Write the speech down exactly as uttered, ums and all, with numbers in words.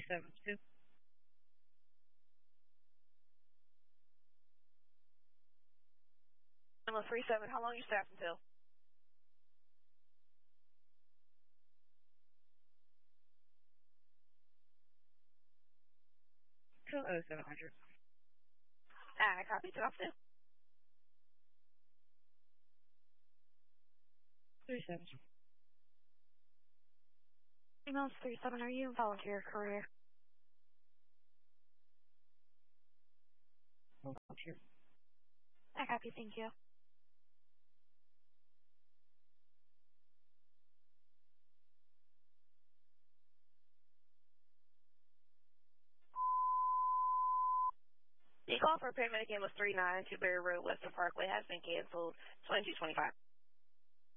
seven two. Number three seven, how long you staff until? Till oh seven hundred. Ah, copy, talk to. Three seven. Emails three seven, are you volunteer career? Volunteer. I copy, thank you. The call for paramedic was three nine, Two Berry Road, Western Parkway has been canceled. twenty-two twenty-five.